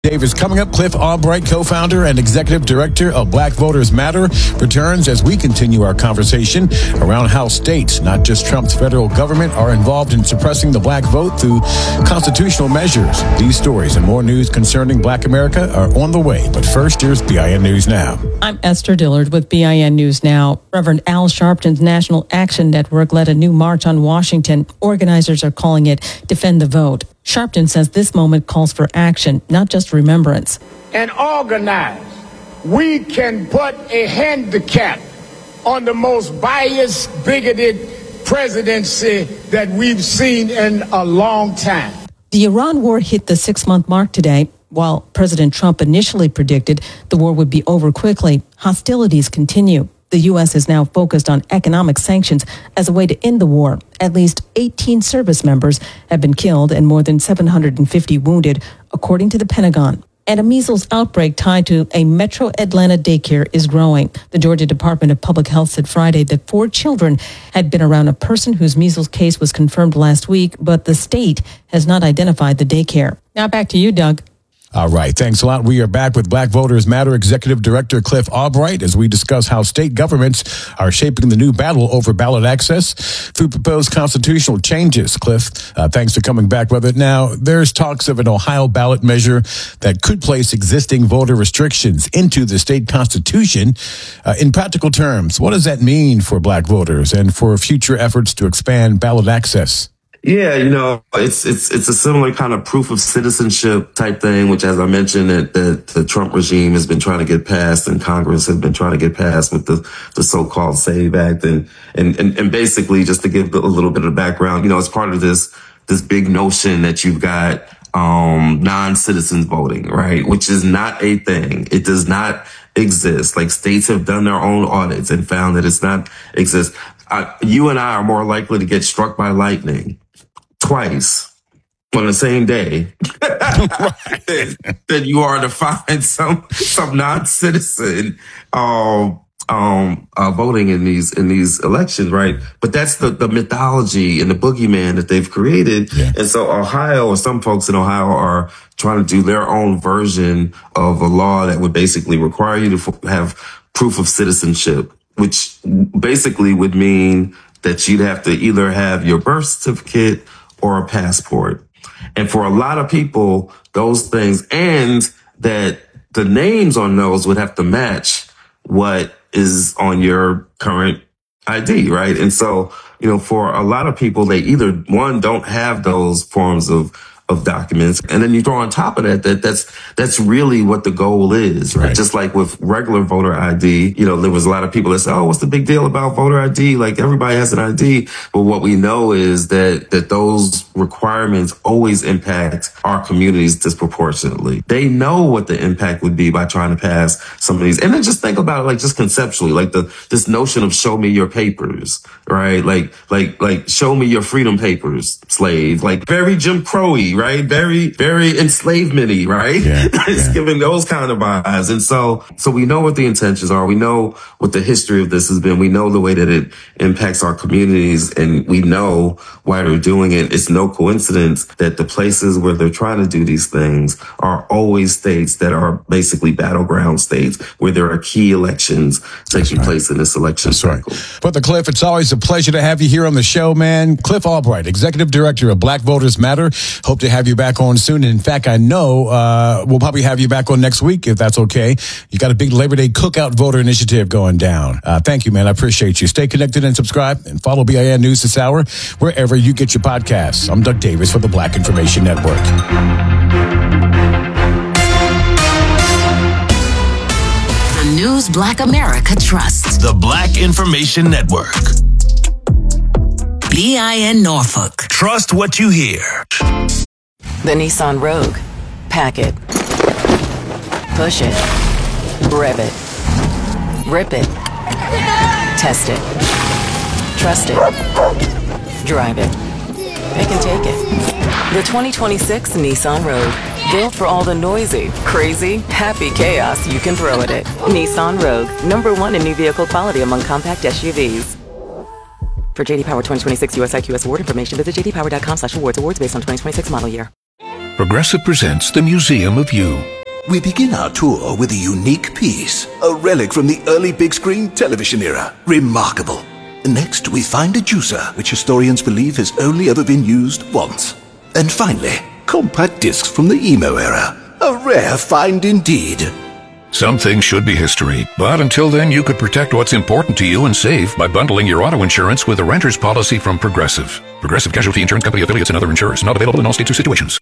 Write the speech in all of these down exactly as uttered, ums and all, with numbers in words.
Davis coming up. Cliff Albright, co-founder and executive director of Black Voters Matter, returns as we continue our conversation around how states, not just Trump's federal government, are involved in suppressing the black vote through constitutional measures. These stories and more news concerning Black America are on the way. But first, here's B I N News Now. I'm Esther Dillard with B I N News Now. Reverend Al Sharpton's National Action Network led a new march on Washington. Organizers are calling it Defend the Vote. Sharpton says this moment calls for action, not just remembrance. And organize. We can put a handicap on the most biased, bigoted presidency that we've seen in a long time. The Iran war hit the six-month mark today. While President Trump initially predicted the war would be over quickly, hostilities continue. The U S is now focused on economic sanctions as a way to end the war. At least eighteen service members have been killed and more than seven hundred fifty wounded, according to the Pentagon. And a measles outbreak tied to a Metro Atlanta daycare is growing. The Georgia Department of Public Health said Friday that four children had been around a person whose measles case was confirmed last week, but the state has not identified the daycare. Now back to you, Doug. All right. Thanks a lot. We are back with Black Voters Matter Executive Director Cliff Albright as we discuss how state governments are shaping the new battle over ballot access through proposed constitutional changes. Cliff, uh, thanks for coming back with it. Now, there's talks of an Ohio ballot measure that could place existing voter restrictions into the state constitution. Uh, in practical terms, what does that mean for black voters and for future efforts to expand ballot access? Yeah, you know, it's it's it's a similar kind of proof of citizenship type thing, which, as I mentioned, that the, the Trump regime has been trying to get passed and Congress has been trying to get passed with the, the so-called SAVE Act. And, and, and, and basically, just to give a little bit of background, you know, it's part of this this big notion that you've got um non-citizens voting, right, which is not a thing. It does not exist. Like, states have done their own audits and found that it's not exist. Uh, you and I are more likely to get struck by lightning twice on the same day than you are to find some some non-citizen um um uh, voting in these in these elections, right? But that's the the mythology and the boogeyman that they've created. Yeah. And so Ohio, or some folks in Ohio, are trying to do their own version of a law that would basically require you to f- have proof of citizenship, which basically would mean that you'd have to either have your birth certificate or a passport. And for a lot of people, those things, and that the names on those would have to match what is on your current I D, right? And so, you know, for a lot of people, they either, one, don't have those forms of of documents. And then you throw on top of that, that that's, that's really what the goal is, right? right? Just like with regular voter I D, you know, there was a lot of people that say, oh, what's the big deal about voter I D? Like, everybody has an I D. But what we know is that, that those requirements always impact our communities disproportionately. They know what the impact would be by trying to pass some of these. And then just think about it, like, just conceptually, like the, this notion of show me your papers, right? Like, like, like, show me your freedom papers, slave, like very Jim Crow-y, right? Very, very enslavement-y, right? Yeah, it's yeah. giving those kind of vibes. And so, so we know what the intentions are. We know what the history of this has been. We know the way that it impacts our communities, and we know why they're doing it. It's no coincidence that the places where they're trying to do these things are always states that are basically battleground states where there are key elections taking right. place in this election That's cycle. Right. Brother Cliff, it's always a pleasure to have you here on the show, man. Cliff Albright, Executive Director of Black Voters Matter. Hope to have you back on soon. And in fact, I know uh we'll probably have you back on next week, if that's okay. You got a big Labor Day cookout voter initiative going down. Uh thank you, man. I appreciate you. Stay connected and subscribe, and follow B I N News this hour wherever you get your podcasts. I'm Doug Davis for the Black Information Network. The news Black America trusts. The Black Information Network. B I N Norfolk. Trust what you hear. The Nissan Rogue. Pack it. Push it. Rev it. Rip it. Test it. Trust it. Drive it. Pick and take it. The twenty twenty-six Nissan Rogue. Built for all the noisy, crazy, happy chaos you can throw at it. Nissan Rogue. Number one in new vehicle quality among compact S U Vs. For J D Power twenty twenty-six U S I Q S award information, visit j d power dot com slash awards. Awards based on twenty twenty-six model year. Progressive presents the Museum of You. We begin our tour with a unique piece, a relic from the early big screen television era. Remarkable. Next, we find a juicer, which historians believe has only ever been used once. And finally, compact discs from the emo era. A rare find indeed. Some things should be history, but until then you could protect what's important to you and save by bundling your auto insurance with a renter's policy from Progressive. Progressive Casualty Insurance Company affiliates and other insurers. Not available in all states or situations.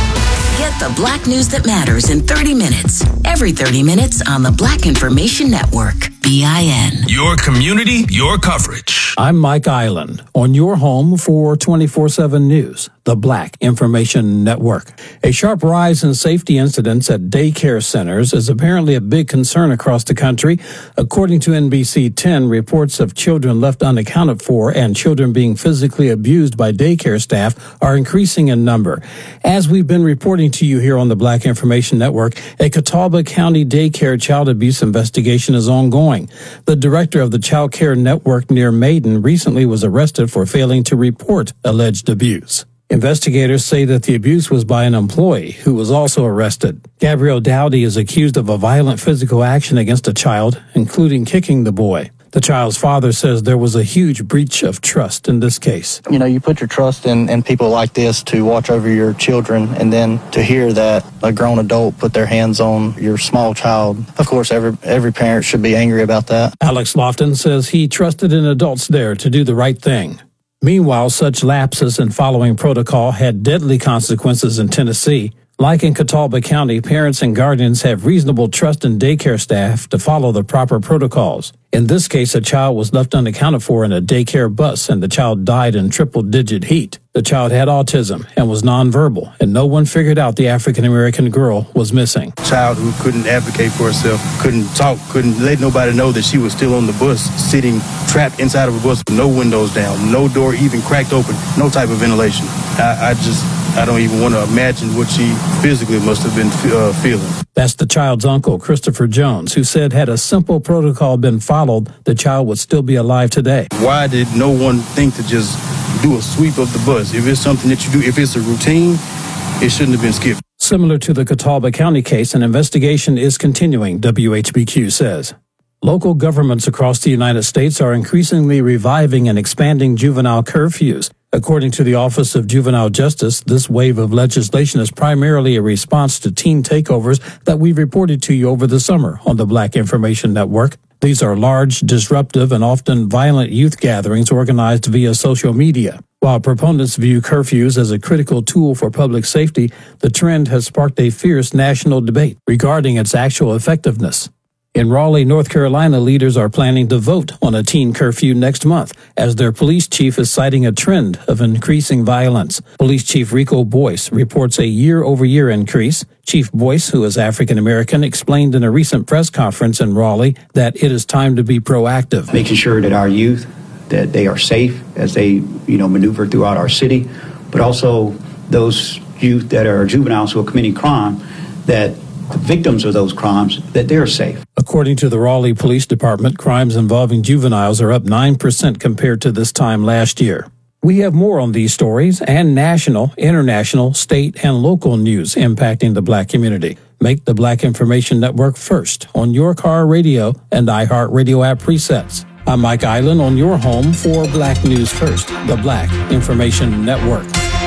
Get the Black news that matters in thirty minutes. Every thirty minutes on the Black Information Network. B I N. Your community, your coverage. I'm Mike Island on your home for twenty-four seven News, the Black Information Network. A sharp rise in safety incidents at daycare centers is apparently a big concern across the country. According to N B C ten, reports of children left unaccounted for and children being physically abused by daycare staff are increasing in number. As we've been reporting to you here on the Black Information Network, a Catawba County daycare child abuse investigation is ongoing. The director of the child care network near Maiden recently was arrested for failing to report alleged abuse. Investigators say that the abuse was by an employee who was also arrested. Gabrielle Dowdy is accused of a violent physical action against a child, including kicking the boy. The child's father says there was a huge breach of trust in this case. You know, you put your trust in, in people like this to watch over your children, and then to hear that a grown adult put their hands on your small child, of course, every every parent should be angry about that. Alex Lofton says he trusted in adults there to do the right thing. Meanwhile, such lapses in following protocol had deadly consequences in Tennessee. Like in Catawba County, parents and guardians have reasonable trust in daycare staff to follow the proper protocols. In this case, a child was left unaccounted for in a daycare bus, and the child died in triple-digit heat. The child had autism and was nonverbal, and no one figured out the African-American girl was missing. A child who couldn't advocate for herself, couldn't talk, couldn't let nobody know that she was still on the bus, sitting trapped inside of a bus with no windows down, no door even cracked open, no type of ventilation. I, I just... I don't even want to imagine what she physically must have been uh, feeling. That's the child's uncle, Christopher Jones, who said had a simple protocol been followed, the child would still be alive today. Why did no one think to just do a sweep of the bus? If it's something that you do, if it's a routine, it shouldn't have been skipped. Similar to the Catawba County case, an investigation is continuing, W H B Q says. Local governments across the United States are increasingly reviving and expanding juvenile curfews. According to the Office of Juvenile Justice, this wave of legislation is primarily a response to teen takeovers that we reported to you over the summer on the Black Information Network. These are large, disruptive, and often violent youth gatherings organized via social media. While proponents view curfews as a critical tool for public safety, the trend has sparked a fierce national debate regarding its actual effectiveness. In Raleigh, North Carolina, leaders are planning to vote on a teen curfew next month, as their police chief is citing a trend of increasing violence. Police Chief Rico Boyce reports a year-over-year increase. Chief Boyce, who is African-American, explained in a recent press conference in Raleigh that it is time to be proactive. Making sure that our youth, that they are safe as they, you know, maneuver throughout our city, but also those youth that are juveniles who are committing crime, that the victims of those crimes, that they're safe. According to the Raleigh Police Department, crimes involving juveniles are up nine percent compared to this time last year. We have more on these stories and national, international, state, and local news impacting the Black community. Make the Black Information Network first on your car radio and iHeartRadio app presets. I'm Mike Island on your home for Black News First, the Black Information Network.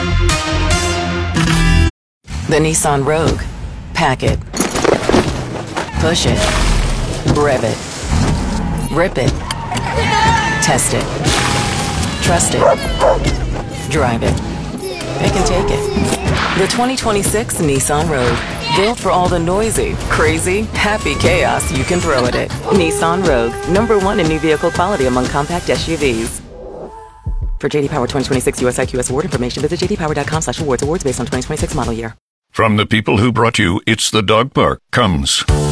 The Nissan Rogue. Pack it. Push it. Rev it. Rip it. Test it. Trust it. Drive it. Pick and take it. The twenty twenty-six Nissan Rogue. Built for all the noisy, crazy, happy chaos you can throw at it. Nissan Rogue. Number one in new vehicle quality among compact S U Vs. For J D Power twenty twenty-six U S I Q S award information, visit j d power dot com slash awards. Awards based on twenty twenty-six model year. From the people who brought you It's the Dog Park comes